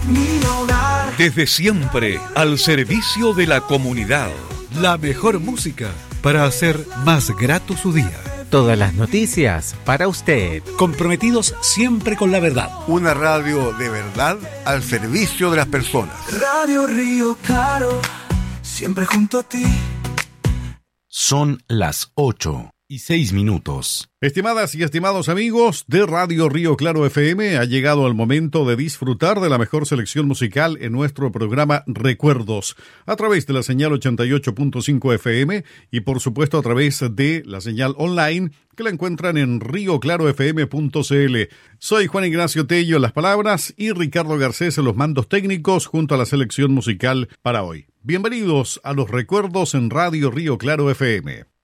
mi hogar. Desde siempre, al servicio de la comunidad. La mejor música para hacer más grato su día. Todas las noticias para usted. Comprometidos siempre con la verdad. Una radio de verdad al servicio de las personas. Radio Río Claro, siempre junto a ti. Son las 8:06. Estimadas y estimados amigos de Radio Río Claro FM, ha llegado el momento de disfrutar de la mejor selección musical en nuestro programa Recuerdos, a través de la señal 88.5 FM y por supuesto a través de la señal online que la encuentran en rioclarofm.cl. Soy Juan Ignacio Tello en las palabras y Ricardo Garcés en los mandos técnicos junto a la selección musical para hoy. Bienvenidos a los Recuerdos en Radio Río Claro FM.